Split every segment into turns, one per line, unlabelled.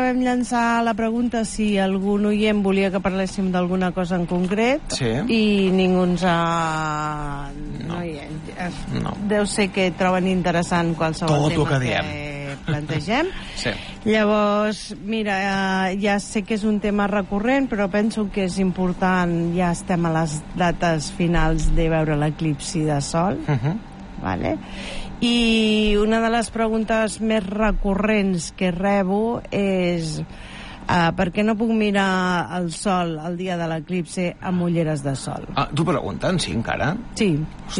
vam llançar la pregunta si algun oient volia que parléssim d'alguna cosa en concret, i ningú ens ha... No. Deu ser que troben interessant qualsevol tema que plantegem. Llavors, mira, ja sé que és un tema recurrent, però penso que és important, ja estem a les dates finals de veure l'eclipsi de Sol, vale? I una de les preguntes més recurrents que rebo és per què no puc mirar el sol el dia de l'eclipsi amb ulleres de sol?
T'ho pregunten, sí, encara?
Sí.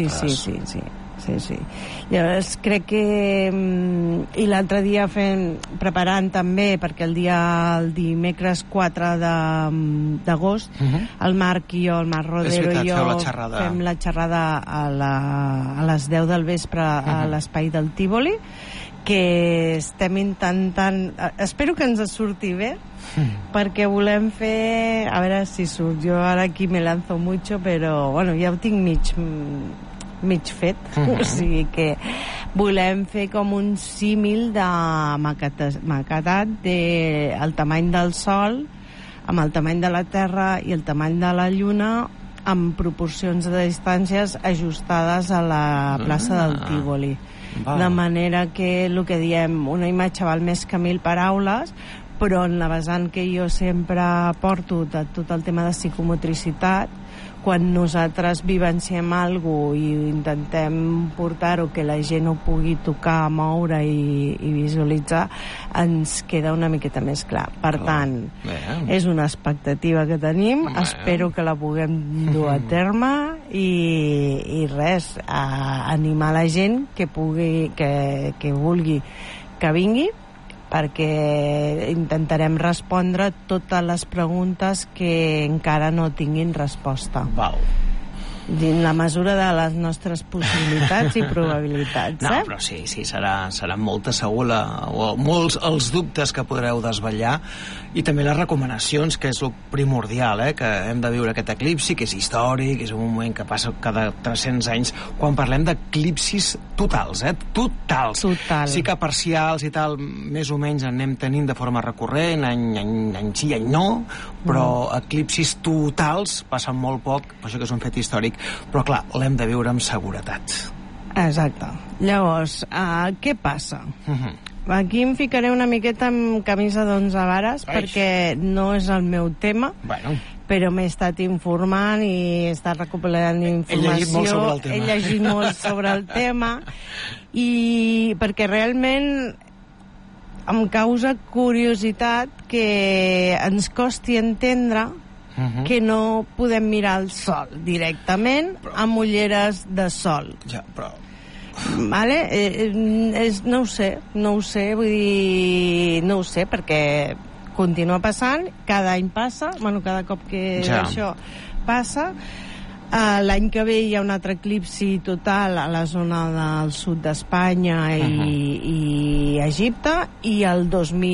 Llavors crec que i l'altre dia preparant també, perquè el dimecres 4 d'agost el Marc i jo, el Marc Rodero i jo fem la xerrada a les 10 del vespre a l'espai del Tívoli, que estem intentant, espero que ens surti bé, perquè volem fer, a veure si surt, jo ara aquí me lanzo mucho, però bueno, ja ho tinc mig fet, o sigui que volem fer com un símil de maquetat del tamany del Sol amb el tamany de la Terra i el tamany de la Lluna, amb proporcions de distàncies ajustades a la plaça del Tívoli, de manera que el que diem, una imatge val més que 1000 paraules, però en la vessant que jo sempre porto de tot el tema de psicomotricitat, quan nosaltres vivenciem alguna cosa i intentem portar-ho que la gent ho pugui tocar, moure i visualitzar, ens queda una miqueta més clar. Per tant, és una expectativa que tenim, espero que la puguem dur a terme i res, animar la gent que vulgui que vingui, perquè intentarem respondre totes les preguntes que encara no tinguin resposta. Dins la mesura de les nostres possibilitats i probabilitats.
No, però sí, serà molta segur molts els dubtes que podreu desvetllar, i també les recomanacions, que és el primordial, que hem de viure aquest eclipsi, que és històric, és un moment que passa cada 300 anys, quan parlem d'eclipsis totals, totals. Sí que parcials i tal, més o menys en anem tenint de forma recurrent, any sí, any no, però eclipsis totals passen molt poc, per això que és un fet històric, però clar, l'hem de viure amb seguretat.
Exacte. Llavors, què passa? Aquí em ficaré una miqueta amb camisa d'11 vares, perquè no és el meu tema, però m'he estat informant i he estat recopilant informació, he llegit molt sobre el tema, i perquè realment em causa curiositat que ens costi entendre que no podem mirar el sol directament amb ulleres de sol. Vale? No ho sé, vull dir, no ho sé, perquè continua passant, cada any passa, cada cop que això passa. L'any que ve hi ha un altre eclipsi total a la zona del sud d'Espanya i Egipte, i el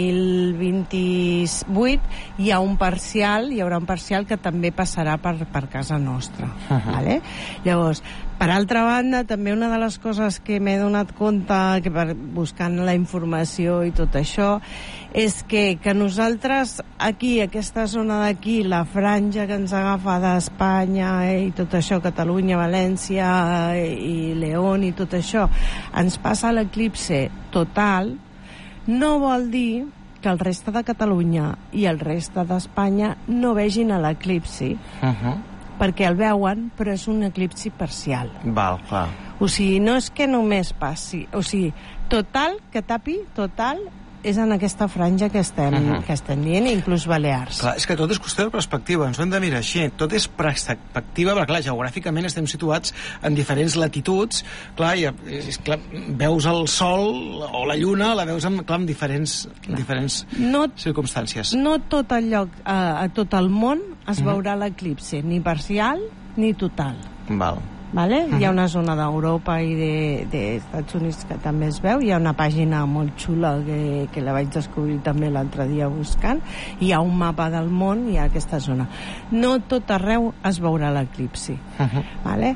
2028 hi haurà un parcial que també passarà per casa nostra. Vale? Llavors, per altra banda, també una de les coses que m'he donat compte buscant la informació i tot això és que nosaltres aquí, aquesta zona d'aquí, la franja que ens agafa d'Espanya i tot això, Catalunya, València i León i tot això, ens passa l'eclipsi total, no vol dir que el reste de Catalunya i el reste d'Espanya no vegin l'eclipsi, perquè el veuen, però és un eclipsi parcial.
Clar.
O sigui, no és que només passi, o sigui, total, que tapi, total, és en aquesta franja que estem dient, inclús Balears.
Clar, és que tot és qüestió de perspectiva, ens ho hem de mirar així. Tot és perspectiva, perquè clar, geogràficament estem situats en diferents latituds, clar, veus el sol o la lluna, la veus en diferents circumstàncies.
No tot el lloc, a tot el món es veurà l'eclipsi, ni parcial ni total. Vale? Hi ha una zona d'Europa i dels Estats Units que també es veu, hi ha una pàgina molt xula que la vaig descobrir també l'altre dia buscant, hi ha un mapa del món, hi ha aquesta zona. No tot arreu es veurà l'eclipsi. Vale?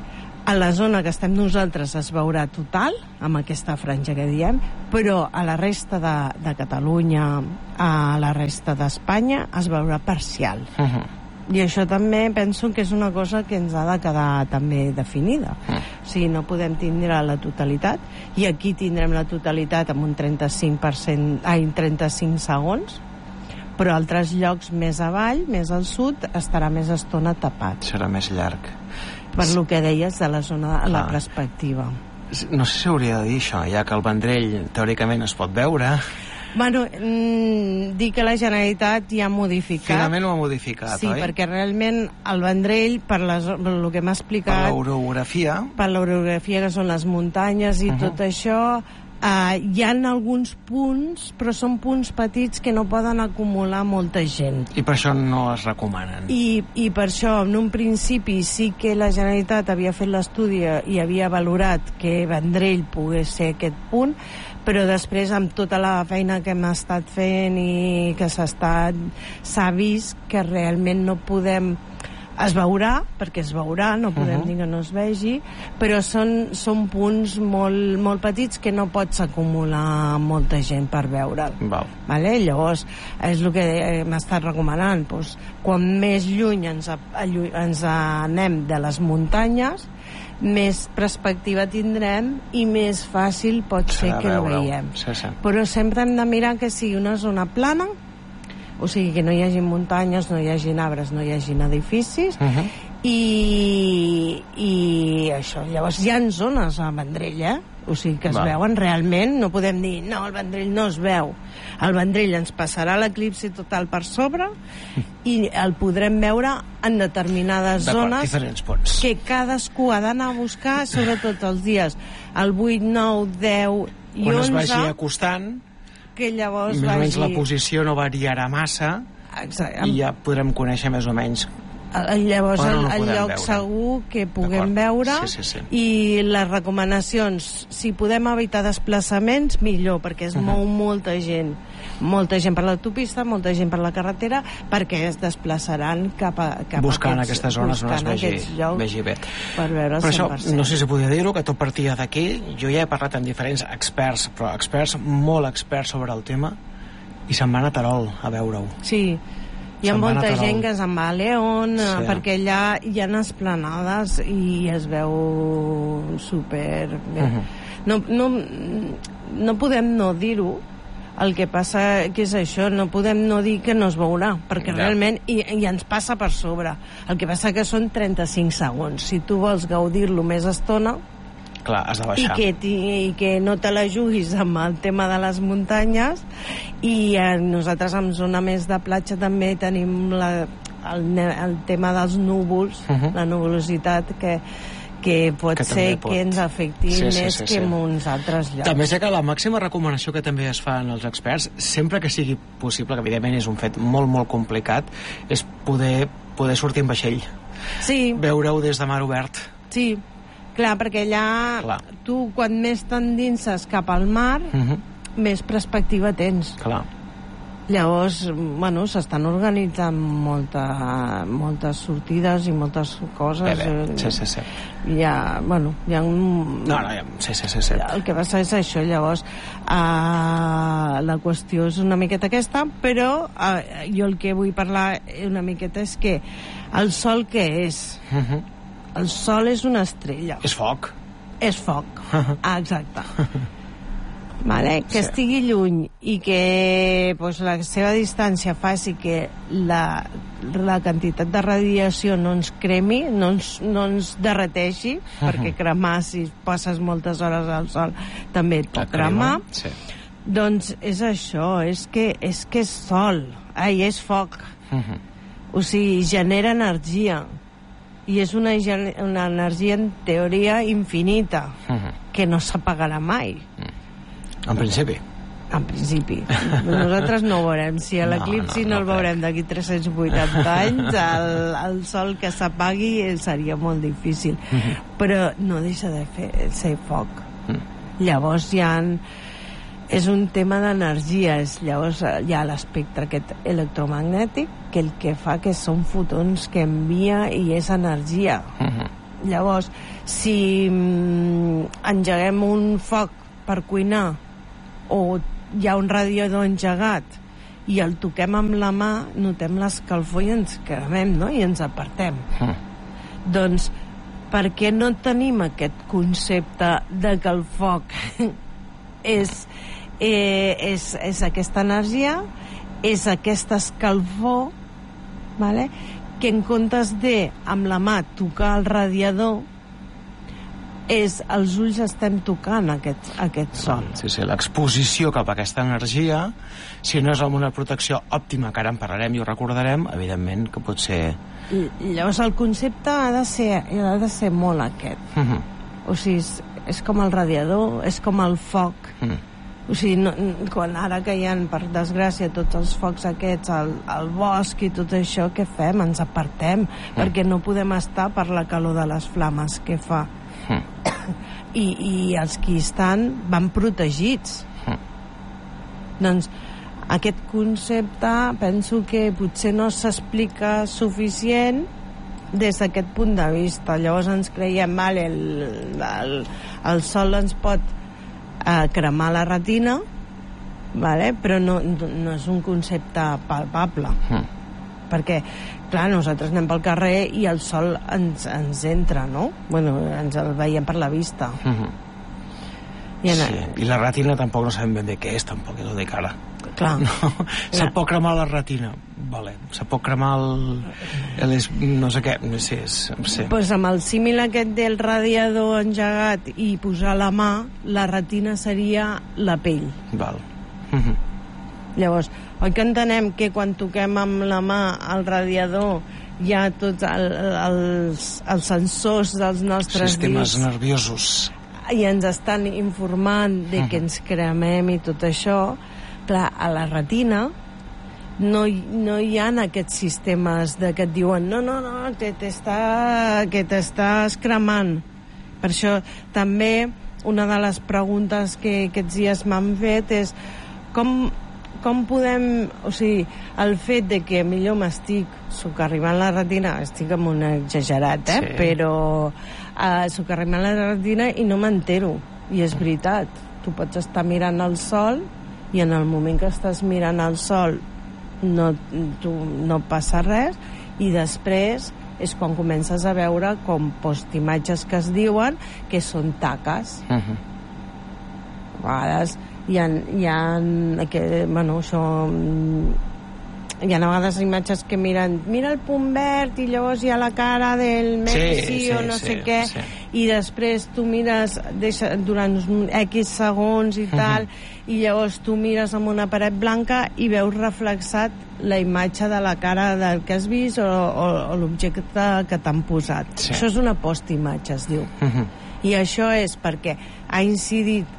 A la zona que estem nosaltres es veurà total, amb aquesta franja que diem, però a la resta de Catalunya, a la resta d'Espanya, es veurà parcial. I això també penso que és una cosa que ens ha de quedar també definida. O sigui, no podem tindre la totalitat, i aquí tindrem la totalitat amb un 35%, en 35 segons, però altres llocs més avall, més al sud, estarà més estona tapat.
Serà més llarg.
Per lo que deies de la zona, la perspectiva.
No sé si hauria de dir això, ja que el Vendrell teòricament es pot veure.
Bueno, dir que la Generalitat ja ha modificat.
Finalment ho ha modificat,
sí,
oi?
Sí, perquè realment el Vendrell, per el que m'ha explicat...
Per l'orografia.
Per l'orografia, que són les muntanyes i tot això... hi ha alguns punts, però són punts petits que no poden acumular molta gent.
I per això no es recomanen.
I per això, en un principi, sí que la Generalitat havia fet l'estudi i havia valorat que Vendrell pogués ser aquest punt, però després, amb tota la feina que hem estat fent i que s'ha vist que realment no podem... Es veurà, perquè es veurà, no podem dir que no es vegi, però són punts molt petits que no pots acumular molta gent per veure'l. Vale? Llavors, és el que hem estat recomanant. Doncs, quan més lluny ens anem de les muntanyes, més perspectiva tindrem i més fàcil pot ser que ho veiem. Però sempre hem de mirar que sigui una zona plana, o sigui que no hi hagi muntanyes, no hi hagi arbres, no hi hagi edificis, i això. Llavors hi ha zones a Vendrell, o sigui que es veuen realment. No podem dir, no, el Vendrell no es veu. El Vendrell ens passarà l'eclipsi total per sobre i el podrem veure en determinades zones que cadascú ha d'anar a buscar, sobretot els dies el 8, 9, 10 i 11,
quan es vagi acostant,
que llavors
més o menys la posició no variarà massa. Exacte. I ja podrem conèixer més o menys
llavors el lloc segur que puguem veure. I les recomanacions, si podem evitar desplaçaments, millor, perquè es mou molta gent per l'autopista, molta gent per la carretera, perquè es desplaçaran cap a
buscant aquestes zones on es vegi bé.
Per veure el 100%.
Però això, no sé si podia dir-ho, que tot partia d'aquí. Jo ja he parlat amb diferents experts, però experts, molt experts sobre el tema, i se'n van a Terol a veure-ho.
Sí, hi ha molta gent que se'n va a León, perquè allà hi ha esplanades i es veu super bé. No podem no dir-ho. El que passa que és això, no podem no dir que no es veurà, perquè realment i ens passa per sobre. El que passa que són 35 segons. Si tu vols gaudir-lo més estona,
clar, has de baixar.
I que no te la juguis amb el tema de les muntanyes. I nosaltres en zona més de platja també tenim el tema dels núvols, la nuvolositat que pot ser que ens afecti més que en uns altres llocs.
També sé que la màxima recomanació que també es fa als experts, sempre que sigui possible, que evidentment és un fet molt, molt complicat, és poder sortir en vaixell.
Sí.
Veure-ho des de mar obert.
Sí, clar, perquè allà tu quan més t'endinses cap al mar, més perspectiva tens.
Clar.
Llavors, bueno, s'estan organitzant moltes sortides i moltes coses.
Sí.
Hi ha un...
Sí.
El que passa és això, llavors la qüestió és una miqueta aquesta, però jo el que vull parlar una miqueta és que el sol què és? El sol és una estrella.
És foc.
És foc, exacte. Vale? Que estigui lluny i que la seva distància faci que la quantitat de radiació no ens cremi, no ens derreteixi, perquè cremar, si passes moltes hores al sol, també et pot cremar. Doncs és això, és que és sol, és foc. O sigui, genera energia, i és una energia en teoria infinita, que no s'apagarà mai.
En principi.
En principi. Nosaltres no ho veurem. Si a l'eclipsi no el veurem d'aquí 380 anys, el sol que s'apagui seria molt difícil. Però no deixa de ser foc. Llavors és un tema d'energia. Llavors hi ha l'espectre aquest electromagnètic, que el que fa que són fotons que envia i és energia. Llavors, si engeguem un foc per cuinar o hi ha un radiador engegat i el toquem amb la mà, notem l'escalfor i ens cremem, no? I ens apartem. Doncs, per què no tenim aquest concepte de que el foc és aquesta energia, és aquesta escalfor, vale? Que en comptes de amb la mà tocar el radiador, els ulls estem tocant aquest sol.
Sí, l'exposició cap a aquesta energia, si no és amb una protecció òptima, que ara en parlarem i ho recordarem, evidentment que pot ser...
Llavors el concepte ha de ser molt aquest. O sigui, és com el radiador, és com el foc. O sigui, quan ara que hi ha, per desgràcia, tots els focs aquests al bosc i tot això, què fem? Ens apartem, perquè no podem estar per la calor de les flames que fa. I els que hi estan van protegits. Doncs aquest concepte penso que potser no s'explica suficient des d'aquest punt de vista. Llavors ens creiem, vale, el sol ens pot cremar la retina, vale? Però no és un concepte palpable. Perquè, clar, nosaltres anem pel carrer i el sol ens entra, no? Bueno, ens el veiem per la vista.
I la retina tampoc no sabem ben bé què és, tampoc, és el de cara.
Clar.
No, se pot cremar la retina, vale. Se pot cremar no sé què, sí.
Pues amb el símil aquest del radiador engegat i posar la mà, la retina seria la pell.
Val.
Llavors, oi que entenem que quan toquem amb la mà el radiador hi ha tots els sensors dels nostres
sistemes nerviosos
i ens estan informant de que ens cremem i tot això? Clar, a la retina no hi ha aquests sistemes que et diuen no, que t'estàs cremant. Per això també una de les preguntes que aquests dies m'han fet és com podem, o sigui, el fet de que millor m'estic socarrimant la retina, estic amb un exagerat,
sí.
Però socarrimant la retina i no m'entero, i és veritat, tu pots estar mirant el sol i en el moment que estàs mirant el sol no passa res, i després és quan comences a veure com postimatges que es diuen que són taques. A vegades hi ha a vegades imatges que mira el punt verd i llavors hi ha la cara del Messi o no sé què, i després tu mires durant X segons i tal, i llavors tu mires amb una paret blanca i veus reflexat la imatge de la cara del que has vist o l'objecte que t'han posat. Això és una postimatge, es diu. I això és perquè ha incidit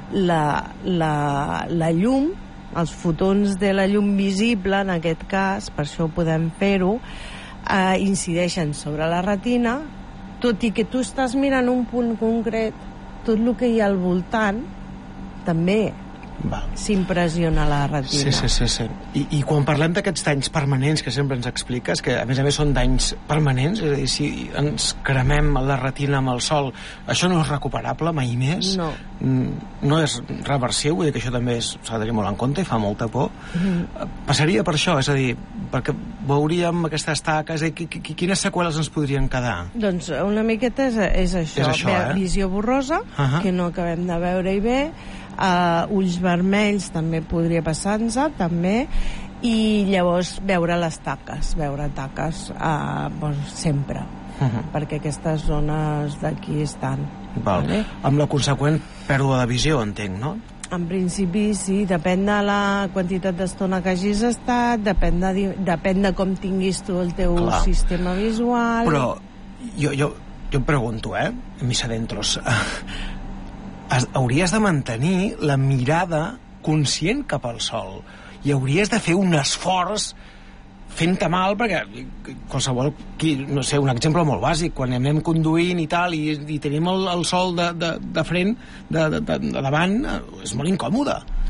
la llum, els fotons de la llum visible, en aquest cas, per això podem fer-ho, incideixen sobre la retina, tot i que tu estàs mirant un punt concret, tot el que hi ha al voltant també s'impressiona la retina.
Sí. I quan parlem d'aquests danys permanents que sempre ens expliques, que a més són danys permanents, és a dir, si ens cremem la retina amb el sol, això no és recuperable mai més? No és reversiu, vull dir que això també s'ha de tenir molt en compte i fa molta por. Passaria per això, és a dir, perquè veuríem aquestes taques, quines seqüeles ens podrien quedar? Doncs
una miqueta és això, visió borrosa, que no acabem de veure-hi bé, ulls vermells també podria passar-nos, també, i llavors veure les taques, sempre, perquè aquestes zones d'aquí estan.
Vale? Amb la conseqüent pèrdua de visió, entenc, no?
En principi sí, depèn de la quantitat d'estona que hagis estat, depèn de com tinguis tu el teu sistema visual.
Però jo em pregunto, mis adentros, hauries de mantenir la mirada conscient cap al sol i hauries de fer un esforç fent-te mal, perquè qualsevol, no sé, un exemple molt bàsic, quan anem conduint i tal i tenim el sol de front, de davant, és molt incòmode.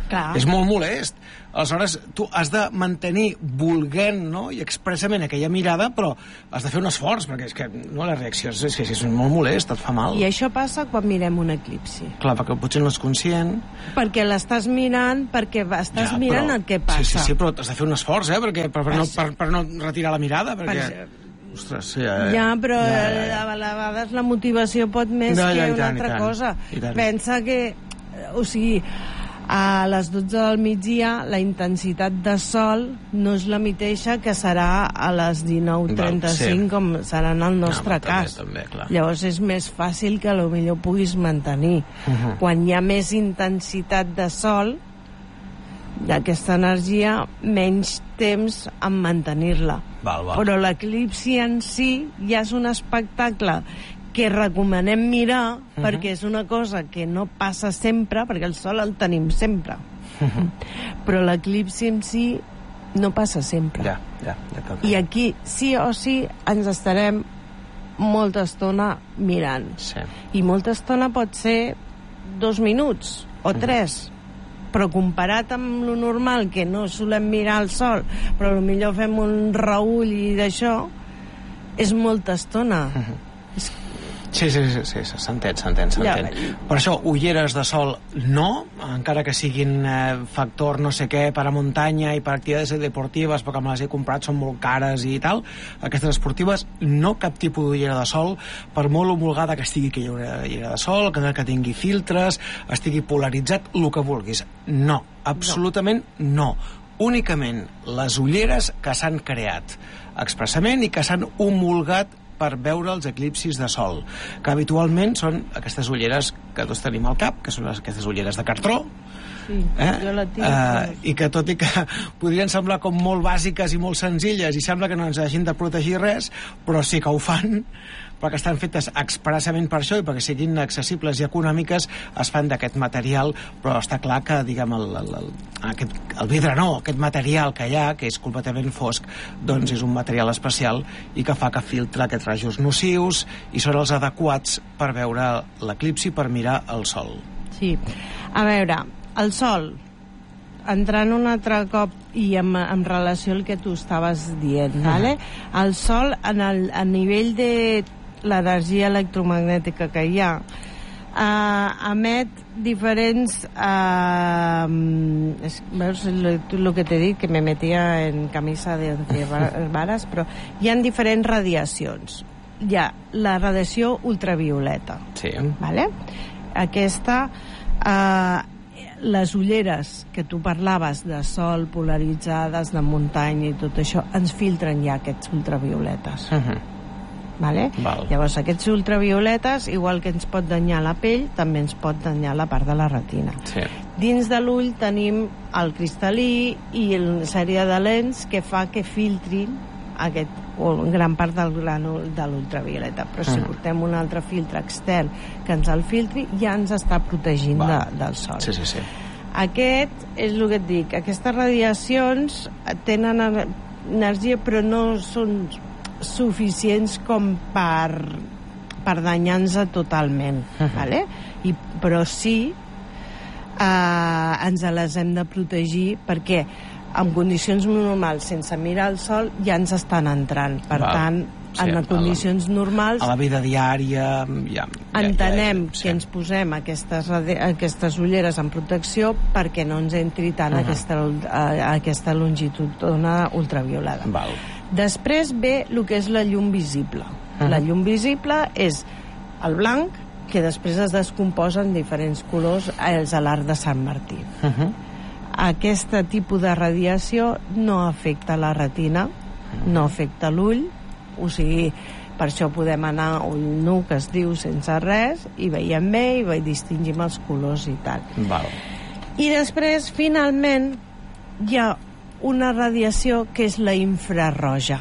Clar. És molt molest. Aleshores, tu has de mantenir volent, no?, i expressament aquella mirada, però has de fer un esforç, perquè és que no, la reacció és molt molest, et fa mal.
I això passa quan mirem un eclipsi.
Clar, perquè potser no és conscient.
Perquè l'estàs mirant, perquè estàs mirant el que passa.
Sí, però has de fer un esforç, per no retirar la mirada, perquè... Ostres, sí,
però a vegades la motivació pot més que una altra cosa. Pensa que, o sigui, a les 12 del migdia la intensitat de sol no és la mateixa que serà a les 19:35 com serà en el nostre cas.
També,
llavors és més fàcil que potser puguis mantenir. Quan hi ha més intensitat de sol, d'aquesta energia, menys temps en mantenir-la. Però l'eclipsi en si ja és un espectacle que recomanem mirar, perquè és una cosa que no passa sempre, perquè el sol el tenim sempre. Però l'eclipsi en si no passa sempre. I aquí, sí o sí, ens estarem molta estona mirant. I molta estona pot ser 2 minuts o 3, però comparat amb lo normal, que no solem mirar el sol, però potser fem un reull i d'això, és molta estona.
Sí, s'entén. Per això, ulleres de sol no, encara que siguin factor no sé què per a muntanya i per activitats deportives, perquè me les he comprat, són molt cares i tal. Aquestes esportives, no cap tipus d'ullera de sol, per molt homologada que estigui aquella ullera de sol, que tingui filtres, estigui polaritzat, el que vulguis. No, absolutament no. Únicament les ulleres que s'han creat expressament i que s'han homologat per veure els eclipsis de sol, que habitualment són aquestes ulleres que tots tenim al cap, que són aquestes ulleres de cartró,
jo la tinc,
i que tot i que podrien semblar com molt bàsiques i molt senzilles i sembla que no ens hagin de protegir res, però sí que ho fan, perquè estan fetes expressament per això i perquè siguin accessibles i econòmiques, es fan d'aquest material, però està clar que, diguem, el vidre no, aquest material que hi ha, que és completament fosc, doncs és un material especial i que fa que filtra aquests rajos nocius i són els adequats per veure l'eclipsi, per mirar el sol.
Sí, a veure, el sol, entrant un altre cop i en relació al que tu estaves dient, vale? El sol, a nivell de l'energia electromagnètica que hi ha, emet diferents veus el que t'he dit, que me metia en camisa de varas, però hi ha diferents radiacions. Hi ha la radiació ultravioleta, vale? Aquesta, les ulleres que tu parlaves de sol, polaritzades, de muntanya i tot això, ens filtren ja aquests ultravioletes. Vale? Llavors aquests ultravioletes, igual que ens pot danyar la pell, també ens pot danyar la part de la retina. Dins de l'ull tenim el cristal·lí i una sèrie de lents que fa que filtrin gran part del grànul de l'ultravioleta, però si portem un altre filtre extern que ens el filtri, ja ens està protegint del sol. Aquest és el que et dic, aquestes radiacions tenen energia però no són suficients com per danyar-nos totalment, vale? Però sí ens les hem de protegir, perquè en condicions normals, sense mirar el sol, ja ens estan entrant. Per tant, en condicions normals,
a la vida diària
entenem que ens posem aquestes ulleres en protecció perquè no ens entri tant aquesta longitud d'ona ultraviolada. Després ve el que és la llum visible. La llum visible és el blanc, que després es descomposa en diferents colors a l'arc de Sant Martí. Aquest tipus de radiació no afecta la retina, no afecta l'ull, o sigui, per això podem anar a ull nu, que es diu, sense res, i veiem bé i distingim els colors i tal. I després, finalment, hi ha una radiació que és la infrarroja.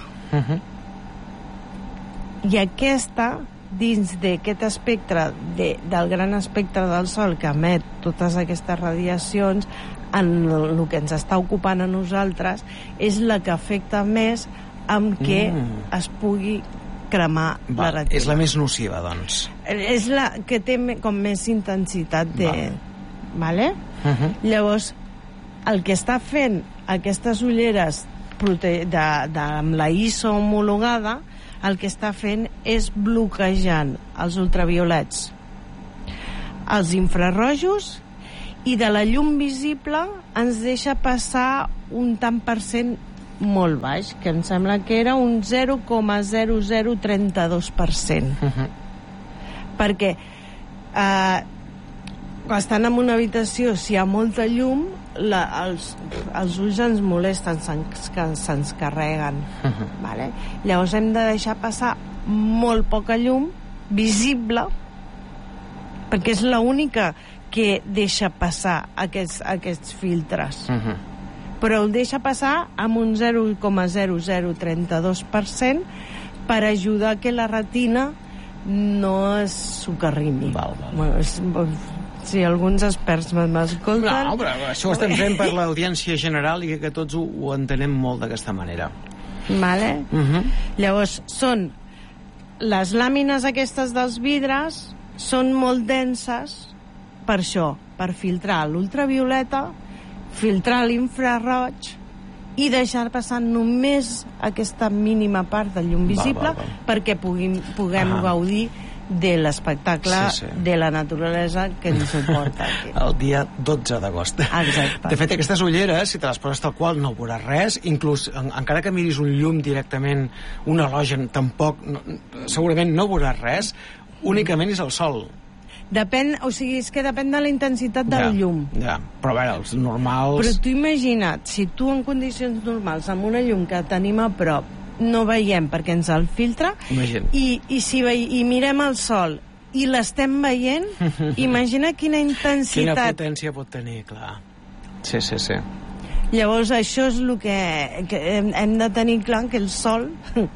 I aquesta, dins d'aquest espectre, del gran espectre del Sol que emet totes aquestes radiacions, en el que ens està ocupant a nosaltres, és la que afecta més amb què es pugui cremar la retina.
És la més nociva, doncs.
És la que té com més intensitat de... Vale? Llavors, el que està fent aquestes ulleres amb la ISO homologada, el que està fent és bloquejant els ultraviolets, els infrarrojos, i de la llum visible ens deixa passar un tant per cent molt baix, que em sembla que era un 0,0032%. Perquè estant en una habitació, si hi ha molta llum, els ulls ens molesten, se'ns carreguen. Vale? Llavors hem de deixar passar molt poca llum visible, perquè és l'única que deixa passar aquests filtres. Però el deixa passar amb un 0,0032% per ajudar que la retina no es socarrini. Bueno, si alguns experts m'escolten...
No, però això ho estem fent per l'audiència general i que tots ho entenem molt d'aquesta manera.
Vale? Llavors, són les làmines aquestes dels vidres són molt denses per això, per filtrar l'ultravioleta, filtrar l'infraroig i deixar passar només aquesta mínima part de llum visible perquè puguem gaudir de l'espectacle de la naturalesa que ens suporta aquí.
El dia 12 d'agost.
Exacte.
De fet, aquestes ulleres, si te les poses tal qual, no veuràs res, inclús encara que miris un llum directament, un halògen, tampoc, segurament no veuràs res, únicament és el sol.
Depèn, o sigui, és que depèn de la intensitat del llum.
Ja, però a veure, els normals...
Però tu imagina't, si tu en condicions normals, amb una llum que tenim a prop, no veiem perquè ens el filtra, i mirem el sol i l'estem veient, imagina quina intensitat...
Quina potència pot tenir, clar. Sí.
Llavors, això és el que hem de tenir clar, que el sol...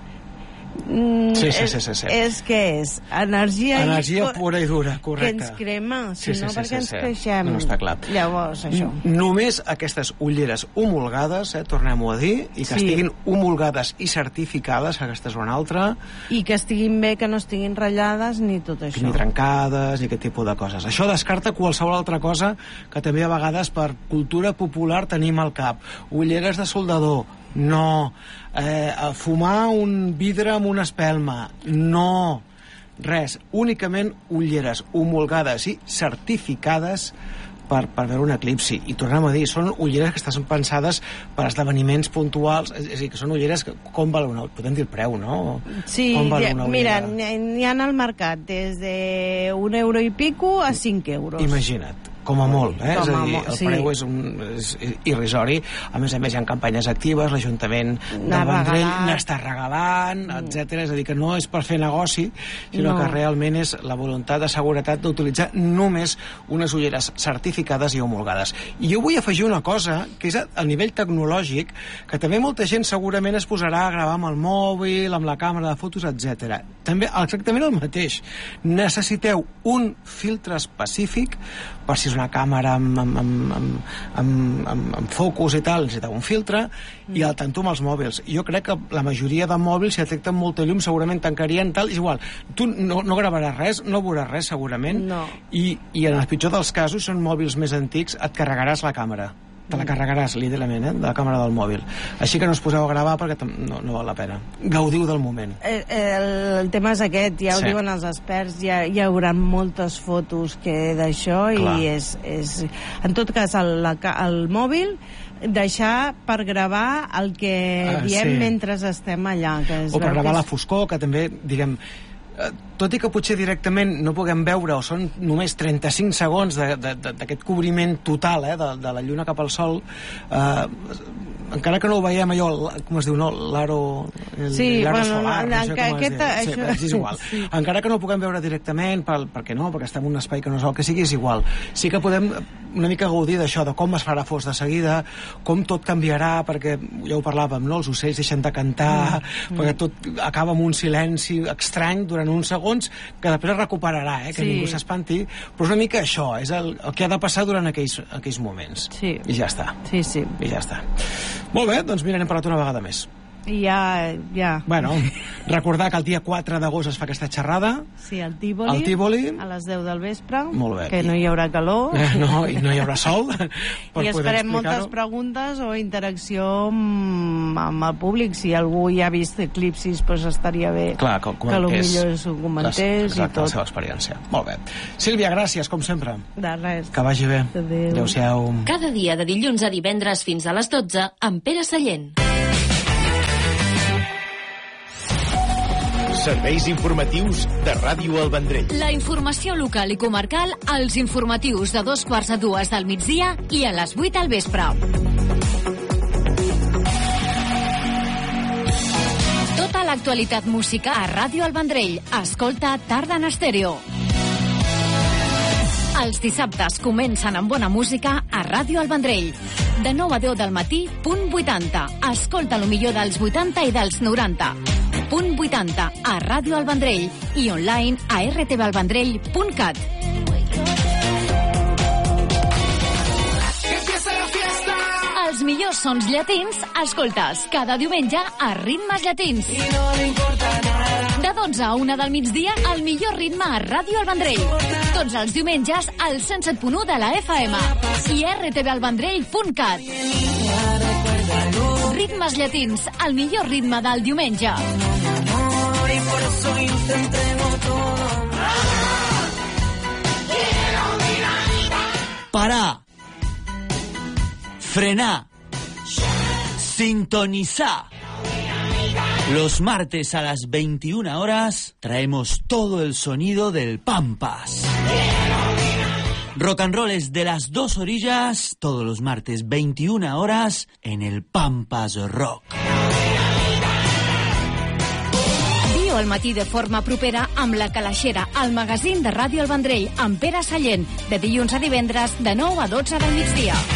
és que és energia
pura i dura, correcte,
que ens crema, si no perquè ens queixem.
No està clar.
Llavors, això.
Només aquestes ulleres homologades, tornem-ho a dir, i que estiguin homologades i certificades, aquesta és una altra,
i que estiguin bé, que no estiguin ratllades ni tot això,
ni trencades, ni aquest tipus de coses. Això descarta qualsevol altra cosa que també a vegades per cultura popular tenim al cap. Ulleres de soldador, no. Fumar un vidre amb una espelma, no. Res, únicament ulleres homologades i certificades per veure un eclipsi. I tornem a dir, són ulleres que estan pensades per esdeveniments puntuals, és a dir, que són ulleres que, com val una... Podem dir el preu, no?
Sí, mira, n'hi ha al mercat des de €1 i pico a 5 euros.
Imagina't, com a molt, és a dir, el preu és irrisori. A més, hi ha campanyes actives, l'Ajuntament del Vendrell n'està regalant, etc. És a dir, que no és per fer negoci, sinó que realment és la voluntat de seguretat d'utilitzar només unes ulleres certificades i homologades. I jo vull afegir una cosa, que és a nivell tecnològic, que també molta gent segurament es posarà a gravar amb el mòbil, amb la càmera de fotos, etc. També exactament el mateix. Necessiteu un filtre específic per si és una càmera amb focus i tal, necessiteu un filtre, i al tanto amb els mòbils. Jo crec que la majoria de mòbils, si detecten molta llum, segurament tancarien tal, és igual. Tu no gravaràs res, no veuràs res, segurament, i en el pitjor dels casos, són mòbils més antics, et carregaràs la càmera. Te la carregaràs, literalment, de la càmera del mòbil. Així que no us poseu a gravar perquè no val la pena. Gaudiu del moment.
El tema és aquest, ja ho diuen els experts, hi haurà moltes fotos d'això, i és... En tot cas, el mòbil, deixar per gravar el que diem mentre estem allà.
O per gravar la foscor, que també, diguem... Tot i que potser directament no puguem veure, o són només 35 segons d'aquest cobriment total de la lluna cap al sol, encara que no ho veiem allò, com es diu, no? L'aro solar, no sé com es diu. És igual. Encara que no ho puguem veure directament, perquè estem en un espai que no és el que sigui, és igual. Sí que podem una mica gaudir d'això, de com es farà fos de seguida, com tot canviarà, perquè ja ho parlàvem, no? Els ocells deixen de cantar, perquè tot acaba amb un silenci estrany durant uns segons, que després es recuperarà, que ningú s'espanti, però és una mica això, és el que ha de passar durant aquells moments. I ja està. I ja està. Molt bé, doncs mira, n'hem parlat una vegada més.
I ja...
Bueno, recordar que el dia 4 d'agost es fa aquesta xerrada.
Sí, al Tívoli. A les 10 del vespre.
Molt bé.
Que no hi haurà calor.
No, i no hi haurà sol.
I esperem moltes preguntes o interacció amb el públic. Si algú ja ha vist Eclipsis, doncs estaria bé que potser s'ho comentés i tot.
La seva experiència. Molt bé. Sílvia, gràcies, com sempre.
De res.
Que vagi bé.
Adéu-siau.
Cada dia de dilluns a divendres fins a les 12 amb Pere Sallent.
Serveis informatius de Ràdio El Vendrell.
La informació local i comarcal als informatius de 2:45 del migdia i a les 8 al vespre. Tota l'actualitat musical a Ràdio El Vendrell. Escolta Tarda en Estèreo. Els dissabtes comencen amb bona música a Ràdio El Vendrell. De 9 a 10 del matí, punt 80. Escolta lo millor dels 80 i dels 90. Punt 80 a Ràdio El Vendrell i online a rtvalvendrell.cat. Els millors sons llatins escoltes cada diumenge a Ritmes Llatins. De 12 a 1 del migdia, el millor ritme a Ràdio El Vendrell. Tots els diumenges al 107.1 de la FM i rtvalvendrell.cat. Ritmes Llatins, el millor ritme del diumenge.
Parar, frenar, sintonizar. Los martes a las 21 horas traemos todo el sonido del Pampas. Rock and roll es de las dos orillas, todos los martes 21 horas en el Pampas Rock.
Viu al matí de forma propera amb La Calaixera, el magazín de Ràdio El Vendrell, amb Pere Sallent, de dilluns a divendres de 9 a 12 del migdia.